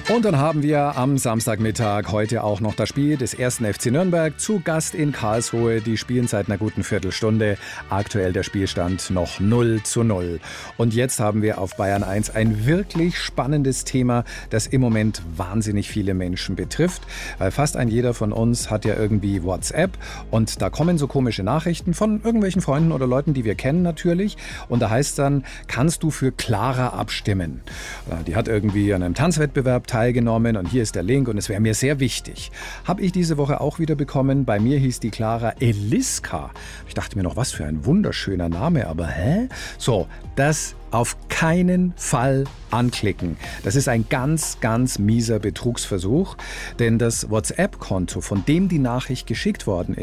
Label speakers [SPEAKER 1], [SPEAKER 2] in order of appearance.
[SPEAKER 1] Und dann haben wir am Samstagmittag heute auch noch das Spiel des 1. FC Nürnberg zu Gast in Karlsruhe. Die spielen seit einer guten Viertelstunde. Aktuell der Spielstand noch 0:0. Und jetzt haben wir auf Bayern 1 ein wirklich spannendes Thema, das im Moment wahnsinnig viele Menschen betrifft. Weil fast ein jeder von uns hat ja irgendwie WhatsApp und da kommen so komische Nachrichten von irgendwelchen Freunden oder Leuten, die wir kennen natürlich. Und da heißt dann, kannst du für Clara abstimmen? Die hat irgendwie an einem Tanzwettbewerb teilgenommen und hier ist der Link und es wäre mir sehr wichtig. Habe ich diese Woche auch wieder bekommen. Bei mir hieß die Clara Eliska. Ich dachte mir noch, was für ein wunderschöner Name, aber So, das auf keinen Fall anklicken. Das ist ein ganz, ganz mieser Betrugsversuch, denn das WhatsApp-Konto, von dem die Nachricht geschickt worden